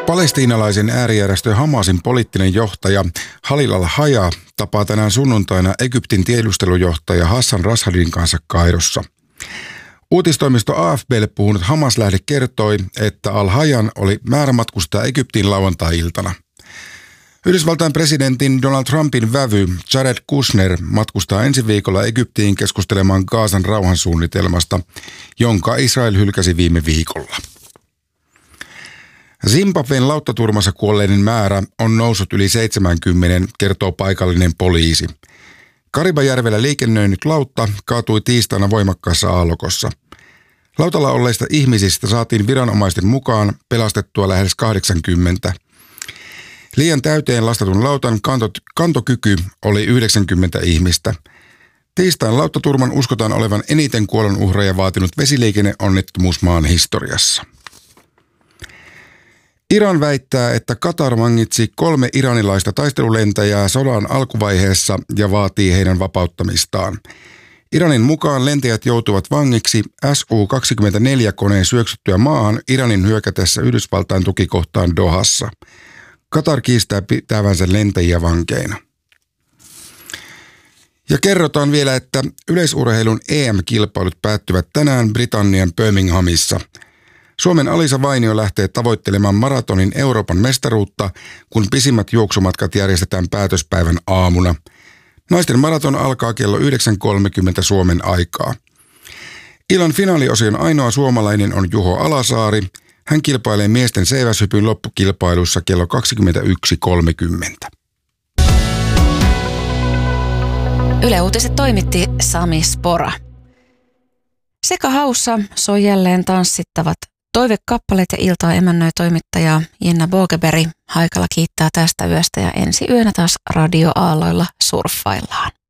Palestiinalaisen äärijärjestö Hamasin poliittinen johtaja Khalil al-Hayya tapaa tänään sunnuntaina Egyptin tiedustelujohtaja Hassan Rashadin kanssa Kairossa. Uutistoimisto AFP:lle puhunut Hamas-lähde kertoi, että al-Hayyan oli määrä matkustaa Egyptiin lauantai-iltana. Yhdysvaltain presidentin Donald Trumpin vävy Jared Kushner matkustaa ensi viikolla Egyptiin keskustelemaan Gazan rauhansuunnitelmasta, jonka Israel hylkäsi viime viikolla. Zimbabwen lauttaturmassa kuolleiden määrä on noussut yli 70, kertoo paikallinen poliisi. Karibajärvellä liikennöinyt lautta kaatui tiistaina voimakkaassa aallokossa. Lautalla olleista ihmisistä saatiin viranomaisten mukaan pelastettua lähes 80. Liian täyteen lastatun lautan kantokyky oli 90 ihmistä. Tiistain lauttaturman uskotaan olevan eniten kuolonuhreja vaatinut vesiliikenneonnettomuus maan historiassa. Iran väittää, että Katar vangitsi 3 iranilaista taistelulentäjää sodan alkuvaiheessa ja vaatii heidän vapauttamistaan. Iranin mukaan lentäjät joutuvat vangiksi Su-24-koneen syöksyttyä maahan Iranin hyökätessä Yhdysvaltain tukikohtaan Dohassa. Katar kiistää pitävänsä lentäjiä vankeina. Ja kerrotaan vielä, että yleisurheilun EM-kilpailut päättyvät tänään Britannian Birminghamissa. Suomen Alisa Vainio lähtee tavoittelemaan maratonin Euroopan mestaruutta, kun pisimmät juoksumatkat järjestetään päätöspäivän aamuna. Naisten maraton alkaa kello 9.30 Suomen aikaa. Illan finaaliosion ainoa suomalainen on Juho Alasaari. Hän kilpailee miesten seiväshypyn loppukilpailussa kello 21.30. Yle Uutiset toimitti Sami Spora. Sekahaussa soi jälleen tanssittavat toivekappaleet ja iltaa emännöi toimittaja Jenna Bogeberg. Haikala kiittää tästä yöstä ja ensi yönä taas radioaalloilla surffaillaan.